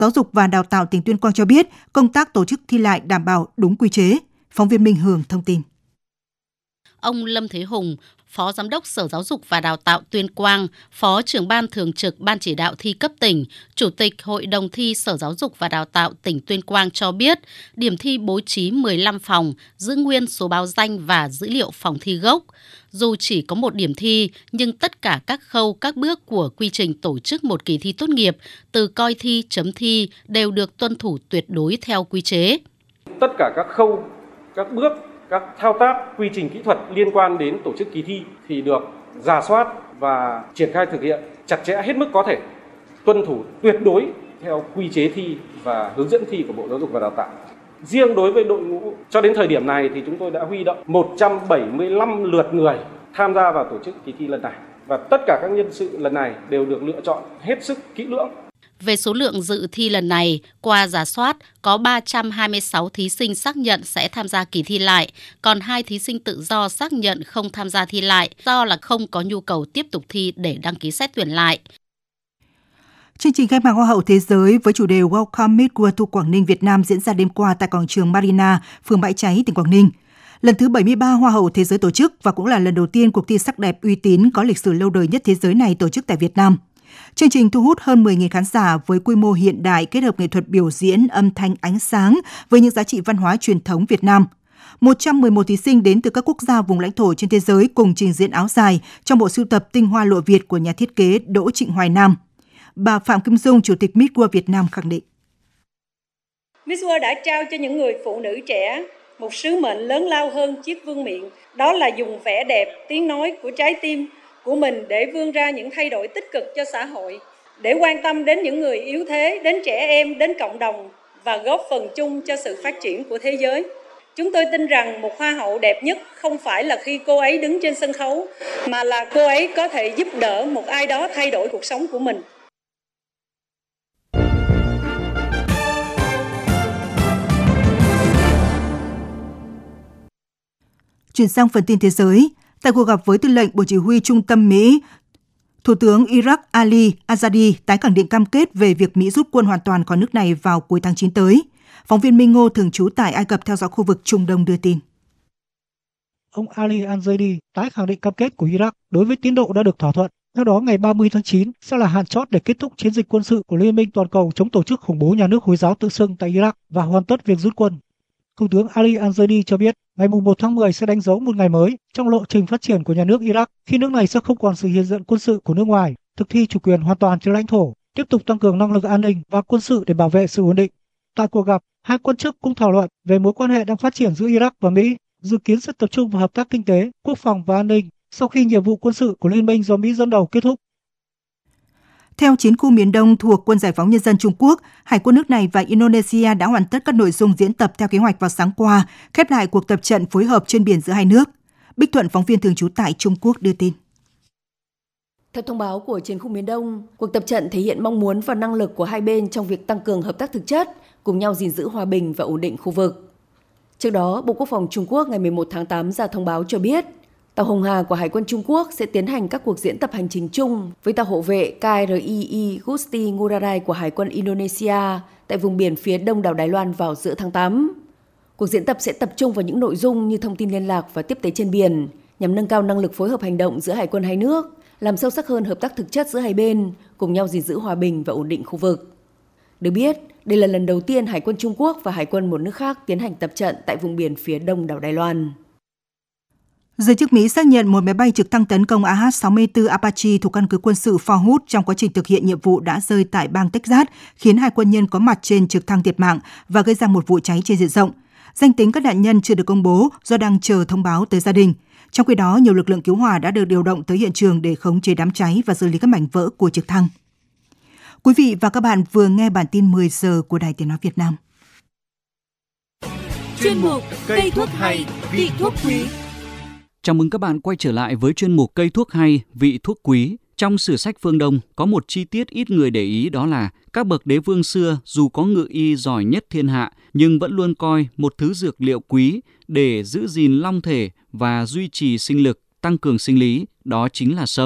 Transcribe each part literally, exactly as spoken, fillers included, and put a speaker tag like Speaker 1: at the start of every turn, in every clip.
Speaker 1: Giáo dục và Đào tạo tỉnh Tuyên Quang cho biết công tác tổ chức thi lại đảm bảo đúng quy chế. Phóng viên Minh Hường thông tin.
Speaker 2: Ông Lâm Thế Hùng, Phó Giám đốc Sở Giáo dục và Đào tạo Tuyên Quang, Phó trưởng Ban Thường trực Ban Chỉ đạo thi cấp tỉnh, Chủ tịch Hội đồng thi Sở Giáo dục và Đào tạo tỉnh Tuyên Quang cho biết, điểm thi bố trí mười lăm phòng, giữ nguyên số báo danh và dữ liệu phòng thi gốc. Dù chỉ có một điểm thi, nhưng tất cả các khâu, các bước của quy trình tổ chức một kỳ thi tốt nghiệp, từ coi thi, chấm thi, đều được tuân thủ tuyệt đối theo quy chế.
Speaker 3: Tất cả các khâu, các bước, các thao tác, quy trình kỹ thuật liên quan đến tổ chức kỳ thi thì được rà soát và triển khai thực hiện chặt chẽ hết mức có thể, tuân thủ tuyệt đối theo quy chế thi và hướng dẫn thi của Bộ Giáo dục và Đào tạo. Riêng đối với đội ngũ, cho đến thời điểm này thì chúng tôi đã huy động một trăm bảy mươi lăm lượt người tham gia vào tổ chức kỳ thi lần này. Và tất cả các nhân sự lần này đều được lựa chọn hết sức kỹ lưỡng.
Speaker 2: Về số lượng dự thi lần này, qua rà soát, có ba trăm hai mươi sáu thí sinh xác nhận sẽ tham gia kỳ thi lại, còn hai thí sinh tự do xác nhận không tham gia thi lại do là không có nhu cầu tiếp tục thi để đăng ký xét tuyển lại.
Speaker 1: Chương trình khai mạc Hoa hậu Thế giới với chủ đề Welcome Miss World to Quảng Ninh Việt Nam diễn ra đêm qua tại quảng trường Marina, phường Bãi Cháy, tỉnh Quảng Ninh. Lần thứ bảy mươi ba Hoa hậu Thế giới tổ chức và cũng là lần đầu tiên cuộc thi sắc đẹp uy tín có lịch sử lâu đời nhất thế giới này tổ chức tại Việt Nam. Chương trình thu hút hơn mười nghìn khán giả với quy mô hiện đại kết hợp nghệ thuật biểu diễn, âm thanh, ánh sáng với những giá trị văn hóa truyền thống Việt Nam. một trăm mười một thí sinh đến từ các quốc gia vùng lãnh thổ trên thế giới cùng trình diễn áo dài trong bộ sưu tập Tinh hoa lụa Việt của nhà thiết kế Đỗ Trịnh Hoài Nam. Bà Phạm Kim Dung, Chủ tịch Miss World Việt Nam khẳng định.
Speaker 4: Miss World đã trao cho những người phụ nữ trẻ một sứ mệnh lớn lao hơn chiếc vương miện, đó là dùng vẻ đẹp, tiếng nói của trái tim của mình để vươn ra những thay đổi tích cực cho xã hội, để quan tâm đến những người yếu thế, đến trẻ em, đến cộng đồng và góp phần chung cho sự phát triển của thế giới. Chúng tôi tin rằng một hoa hậu đẹp nhất không phải là khi cô ấy đứng trên sân khấu, mà là cô ấy có thể giúp đỡ một ai đó thay đổi cuộc sống của mình.
Speaker 1: Chuyển sang phần tin thế giới, tại cuộc gặp với tư lệnh Bộ Chỉ huy Trung tâm Mỹ, Thủ tướng Iraq Ali Azadi tái khẳng định cam kết về việc Mỹ rút quân hoàn toàn khỏi nước này vào cuối tháng chín tới. Phóng viên Minh Ngô thường trú tại Ai Cập theo dõi khu vực Trung Đông đưa tin.
Speaker 5: Ông Ali Azadi tái khẳng định cam kết của Iraq đối với tiến độ đã được thỏa thuận. Theo đó, ngày ba mươi tháng chín sẽ là hạn chót để kết thúc chiến dịch quân sự của Liên minh toàn cầu chống tổ chức khủng bố nhà nước Hồi giáo tự xưng tại Iraq và hoàn tất việc rút quân. Thủ tướng Ali Azadi cho biết ngày mùng một tháng mười sẽ đánh dấu một ngày mới trong lộ trình phát triển của nhà nước Iraq khi nước này sẽ không còn sự hiện diện quân sự của nước ngoài, thực thi chủ quyền hoàn toàn trên lãnh thổ, tiếp tục tăng cường năng lực an ninh và quân sự để bảo vệ sự ổn định. Tại cuộc gặp, hai quan chức cũng thảo luận về mối quan hệ đang phát triển giữa Iraq và Mỹ, dự kiến sẽ tập trung vào hợp tác kinh tế, quốc phòng và an ninh sau khi nhiệm vụ quân sự của Liên minh do Mỹ dẫn đầu kết thúc.
Speaker 1: Theo Chiến khu miền Đông thuộc Quân Giải phóng Nhân dân Trung Quốc, Hải quân nước này và Indonesia đã hoàn tất các nội dung diễn tập theo kế hoạch vào sáng qua, khép lại cuộc tập trận phối hợp trên biển giữa hai nước. Bích Thuận, phóng viên thường trú tại Trung Quốc đưa tin.
Speaker 6: Theo thông báo của Chiến khu miền Đông, cuộc tập trận thể hiện mong muốn và năng lực của hai bên trong việc tăng cường hợp tác thực chất, cùng nhau gìn giữ hòa bình và ổn định khu vực. Trước đó, Bộ Quốc phòng Trung Quốc ngày mười một tháng tám ra thông báo cho biết, tàu Hồng Hà của Hải quân Trung Quốc sẽ tiến hành các cuộc diễn tập hành trình chung với tàu hộ vệ K R I I Gusti Ngurah Rai của Hải quân Indonesia tại vùng biển phía đông đảo Đài Loan vào giữa tháng tám. Cuộc diễn tập sẽ tập trung vào những nội dung như thông tin liên lạc và tiếp tế trên biển, nhằm nâng cao năng lực phối hợp hành động giữa hải quân hai nước, làm sâu sắc hơn hợp tác thực chất giữa hai bên, cùng nhau gìn giữ hòa bình và ổn định khu vực. Được biết, đây là lần đầu tiên Hải quân Trung Quốc và Hải quân một nước khác tiến hành tập trận tại vùng biển phía đông đảo Đài Loan.
Speaker 1: Giới chức Mỹ xác nhận một máy bay trực thăng tấn công A H sáu mươi tư Apache thuộc căn cứ quân sự Fort Hood trong quá trình thực hiện nhiệm vụ đã rơi tại bang Texas, khiến hai quân nhân có mặt trên trực thăng thiệt mạng và gây ra một vụ cháy trên diện rộng. Danh tính các nạn nhân chưa được công bố do đang chờ thông báo tới gia đình. Trong khi đó, nhiều lực lượng cứu hỏa đã được điều động tới hiện trường để khống chế đám cháy và xử lý các mảnh vỡ của trực thăng. Quý vị và các bạn vừa nghe bản tin mười giờ của Đài Tiếng nói Việt Nam.
Speaker 7: Chuyên mục cây thuốc hay, vị thuốc quý.
Speaker 8: Chào mừng các bạn quay trở lại với chuyên mục cây thuốc hay, vị thuốc quý. Trong sử sách phương Đông có một chi tiết ít người để ý, đó là các bậc đế vương xưa dù có ngự y giỏi nhất thiên hạ nhưng vẫn luôn coi một thứ dược liệu quý để giữ gìn long thể và duy trì sinh lực, tăng cường sinh lý, đó chính là sâm.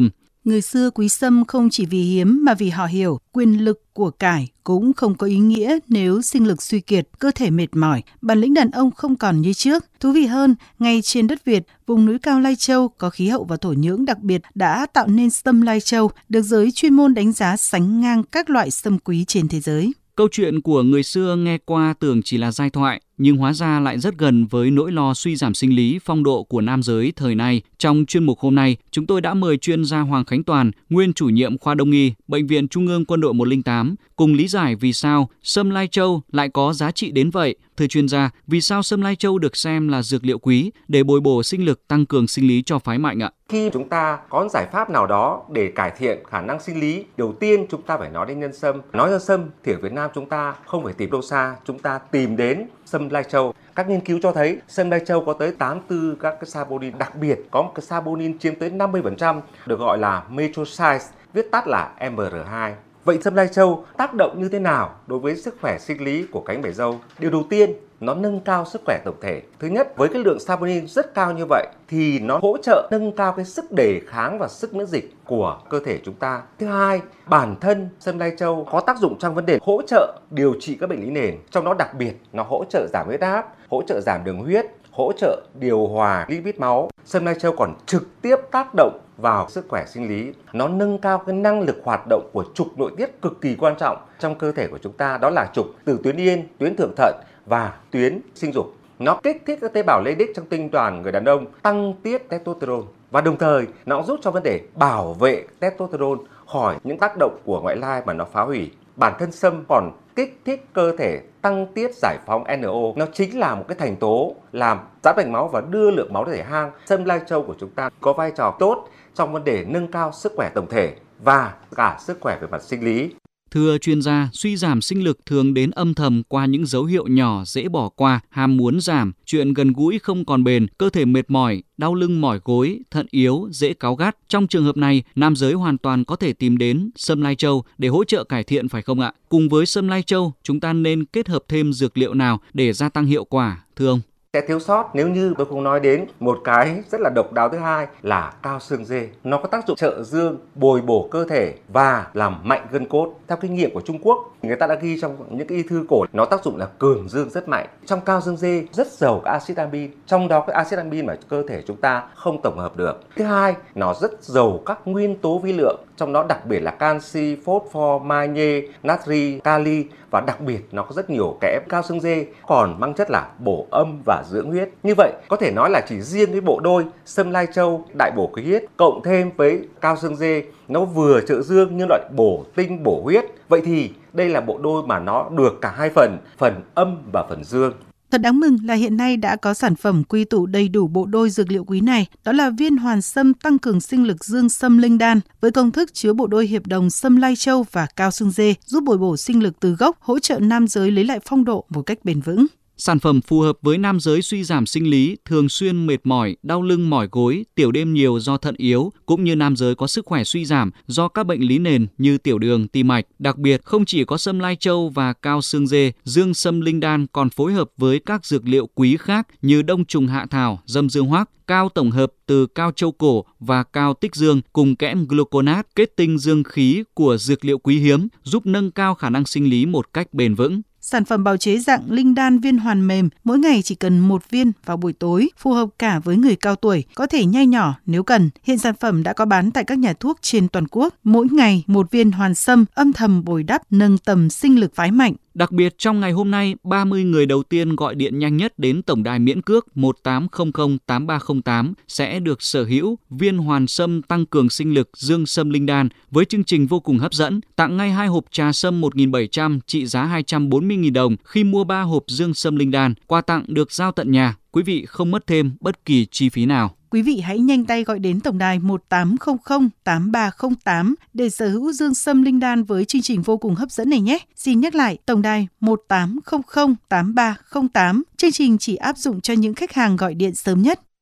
Speaker 1: Người xưa quý sâm không chỉ vì hiếm mà vì họ hiểu quyền lực của cải cũng không có ý nghĩa nếu sinh lực suy kiệt, cơ thể mệt mỏi, bản lĩnh đàn ông không còn như trước. Thú vị hơn, ngay trên đất Việt, vùng núi cao Lai Châu có khí hậu và thổ nhưỡng đặc biệt đã tạo nên sâm Lai Châu, được giới chuyên môn đánh giá sánh ngang các loại sâm quý trên thế giới.
Speaker 8: Câu chuyện của người xưa nghe qua tưởng chỉ là giai thoại, nhưng hóa ra lại rất gần với nỗi lo suy giảm sinh lý, phong độ của nam giới thời nay. Trong chuyên mục hôm nay, chúng tôi đã mời chuyên gia Hoàng Khánh Toàn, nguyên chủ nhiệm khoa Đông y, Bệnh viện Trung ương Quân đội một không tám, cùng lý giải vì sao sâm Lai Châu lại có giá trị đến vậy. Thưa chuyên gia, vì sao sâm Lai Châu được xem là dược liệu quý để bồi bổ sinh lực, tăng cường sinh lý cho phái mạnh ạ?
Speaker 9: Khi chúng ta có giải pháp nào đó để cải thiện khả năng sinh lý, đầu tiên chúng ta phải nói đến nhân sâm. Nói nhân sâm thì ở Việt Nam chúng ta không phải tìm đâu xa, chúng ta tìm đến sâm Lai Châu. Các nghiên cứu cho thấy sâm Lai Châu có tới tám mươi tư các cái saponin, đặc biệt có một cái saponin chiếm tới năm mươi phần trăm được gọi là methoxide, viết tắt là em rờ hai. Vậy sâm Lai Châu tác động như thế nào đối với sức khỏe sinh lý của cánh bể dâu? Điều đầu tiên, nó nâng cao sức khỏe tổng thể. Thứ nhất, với cái lượng saponin rất cao như vậy thì nó hỗ trợ nâng cao cái sức đề kháng và sức miễn dịch của cơ thể chúng ta. Thứ hai, bản thân sâm Lai Châu có tác dụng trong vấn đề hỗ trợ điều trị các bệnh lý nền, trong đó đặc biệt nó hỗ trợ giảm huyết áp, hỗ trợ giảm đường huyết, hỗ trợ điều hòa lipid máu. Sâm Lai Châu còn trực tiếp tác động vào sức khỏe sinh lý. Nó nâng cao cái năng lực hoạt động của trục nội tiết cực kỳ quan trọng trong cơ thể của chúng ta, đó là trục từ tuyến yên, tuyến thượng thận và tuyến sinh dục. Nó kích thích các tế bào Leydig trong tinh đoàn người đàn ông, tăng tiết testosterone và đồng thời nó giúp cho vấn đề bảo vệ testosterone khỏi những tác động của ngoại lai mà nó phá hủy. Bản thân sâm còn kích thích cơ thể tăng tiết giải phóng en o. Nó chính là một cái thành tố làm giãn mạch máu và đưa lượng máu đến thể hang. Sâm Lai Châu của chúng ta có vai trò tốt trong vấn đề nâng cao sức khỏe tổng thể và cả sức khỏe về mặt sinh lý.
Speaker 8: Thưa chuyên gia, suy giảm sinh lực thường đến âm thầm qua những dấu hiệu nhỏ dễ bỏ qua, ham muốn giảm, chuyện gần gũi không còn bền, cơ thể mệt mỏi, đau lưng mỏi gối, thận yếu, dễ cáu gắt. Trong trường hợp này, nam giới hoàn toàn có thể tìm đến sâm Lai Châu để hỗ trợ cải thiện phải không ạ? Cùng với sâm Lai Châu, chúng ta nên kết hợp thêm dược liệu nào để gia tăng hiệu quả, thưa ông?
Speaker 9: Sẽ thiếu sót nếu như tôi không nói đến một cái rất là độc đáo thứ hai là cao xương dê. Nó có tác dụng trợ dương, bồi bổ cơ thể và làm mạnh gân cốt. Theo kinh nghiệm của Trung Quốc, người ta đã ghi trong những cái y thư cổ nó tác dụng là cường dương rất mạnh. Trong cao xương dê rất giàu các axit amin, trong đó cái axit amin mà cơ thể chúng ta không tổng hợp được. Thứ hai, nó rất giàu các nguyên tố vi lượng, trong đó đặc biệt là canxi, phosphor, magie, natri, kali và đặc biệt nó có rất nhiều kẽm. Cao xương dê còn mang chất là bổ âm và dưỡng huyết. Như vậy có thể nói là chỉ riêng cái bộ đôi sâm Lai Châu đại bổ khí huyết cộng thêm với cao xương dê nó vừa trợ dương nhưng lại bổ tinh bổ huyết. Vậy thì đây là bộ đôi mà nó được cả hai phần, phần âm và phần dương.
Speaker 1: Thật đáng mừng là hiện nay đã có sản phẩm quy tụ đầy đủ bộ đôi dược liệu quý này, đó là viên hoàn sâm tăng cường sinh lực dương sâm linh đan với công thức chứa bộ đôi hiệp đồng sâm Lai Châu và cao xương dê, giúp bồi bổ sinh lực từ gốc, hỗ trợ nam giới lấy lại phong độ một cách bền vững.
Speaker 8: Sản phẩm phù hợp với nam giới suy giảm sinh lý, thường xuyên mệt mỏi, đau lưng mỏi gối, tiểu đêm nhiều do thận yếu, cũng như nam giới có sức khỏe suy giảm do các bệnh lý nền như tiểu đường, tim mạch. Đặc biệt, không chỉ có sâm Lai Châu và cao xương dê, dương sâm linh đan còn phối hợp với các dược liệu quý khác như đông trùng hạ thảo, dâm dương hoắc, cao tổng hợp từ cao châu cổ và cao tích dương cùng kẽm gluconat, kết tinh dương khí của dược liệu quý hiếm, giúp nâng cao khả năng sinh lý một cách bền vững.
Speaker 1: Sản phẩm bào chế dạng linh đan viên hoàn mềm, mỗi ngày chỉ cần một viên vào buổi tối, phù hợp cả với người cao tuổi, có thể nhai nhỏ nếu cần. Hiện sản phẩm đã có bán tại các nhà thuốc trên toàn quốc. Mỗi ngày một viên hoàn sâm âm thầm bồi đắp nâng tầm sinh lực phái mạnh.
Speaker 8: Đặc biệt trong ngày hôm nay, ba mươi người đầu tiên gọi điện nhanh nhất đến tổng đài miễn cước một tám không không tám ba không tám sẽ được sở hữu viên hoàn sâm tăng cường sinh lực dương sâm linh đan với chương trình vô cùng hấp dẫn, tặng ngay hai hộp trà sâm một nghìn bảy trăm trị giá hai trăm bốn mươi nghìn đồng khi mua ba hộp dương sâm linh đan. Quà tặng được giao tận nhà, quý vị không mất thêm bất kỳ chi phí nào.
Speaker 1: Quý vị hãy nhanh tay gọi đến tổng đài một tám không không tám ba không tám để sở hữu dương sâm linh đan với chương trình vô cùng hấp dẫn này nhé. Xin nhắc lại, tổng đài một tám không không tám ba không tám. Chương trình chỉ áp dụng cho những khách hàng gọi điện sớm nhất.